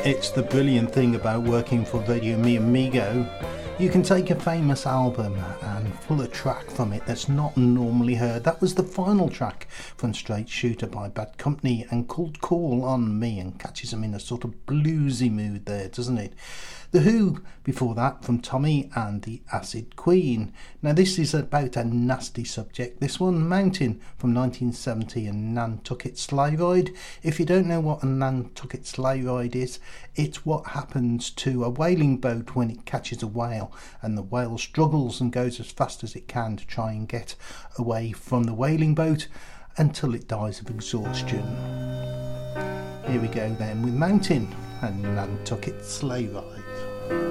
It's the brilliant thing about working for Radio Mi Amigo. You can take a famous album and pull a track from it that's not normally heard. That was the final track from Straight Shooter by Bad Company and called Call on Me, and catches them in a sort of bluesy mood there, doesn't it? The Who before that from Tommy and the Acid Queen. Now this is about a nasty subject. This one, Mountain from 1970 and Nantucket Sleigh Ride. If you don't know what a Nantucket Sleigh Ride is, it's what happens to a whaling boat when it catches a whale and the whale struggles and goes as fast as it can to try and get away from the whaling boat until it dies of exhaustion. Here we go then with Mountain and Nantucket Sleigh Ride.